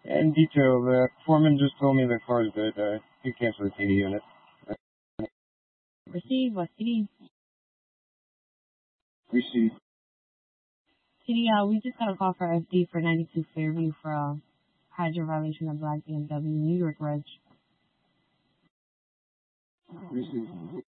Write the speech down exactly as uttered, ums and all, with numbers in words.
In detail, the foreman just told me the car's good. Uh, he canceled the T D unit. Receive what T D? Receive. T D, uh, we just got a call for F D for ninety-two Fairview for a hydro violation of black B M W New York Reg. Receive.